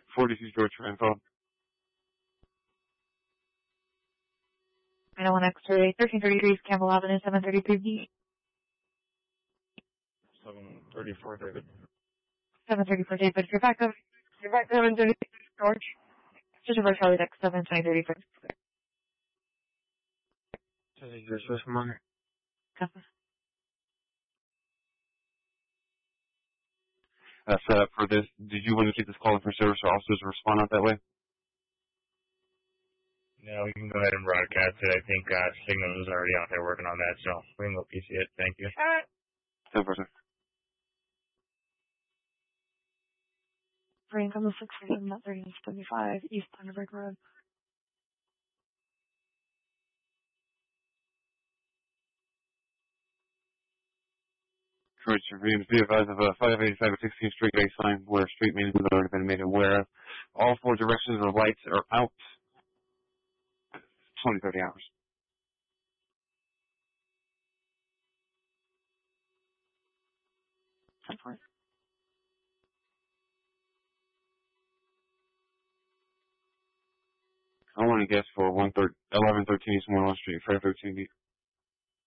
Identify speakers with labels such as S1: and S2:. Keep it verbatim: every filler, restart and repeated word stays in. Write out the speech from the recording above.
S1: forty-two George Renfell.
S2: nine oh one X-ray, thirteen thirty-three Campbell Avenue, seven thirty-three B.
S1: seven thirty-four David.
S2: seven thirty-four David, you're back up. You're back seven thirty-six George. Just reverse Charlie Deck, seven twenty thirty-six.
S1: Is this this money?
S2: Copy.
S1: That's set up for this. Did you want to keep this call for service or officers to respond out that way?
S3: No, we can go ahead and broadcast it. I think uh, Signal is already out there working on that, so we can go P C it. Thank you.
S2: All right.
S1: ten percent.
S2: Rain comes six forty-seven, not thirty seventy-five, East Thunderbird Road.
S1: George Reeves, be advised of a five eighty-five at sixteenth Street baseline where street maintenance has already been made aware of. All four directions of lights are out. twenty, thirty hours.
S2: ten four.
S1: I want to guess for one thirty, eleven thirteen East Moreland Street, Fred thirteen B.